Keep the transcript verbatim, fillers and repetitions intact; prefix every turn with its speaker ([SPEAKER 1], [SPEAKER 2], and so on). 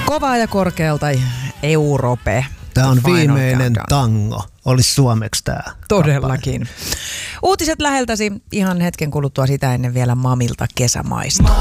[SPEAKER 1] Kovaa ja korkealta Europe.
[SPEAKER 2] Tämä on viimeinen tango. Olisi suomeksi tämä.
[SPEAKER 1] Todellakin. Kappale. Uutiset läheltäsi ihan hetken kuluttua sitä ennen vielä Mamilta kesämaista.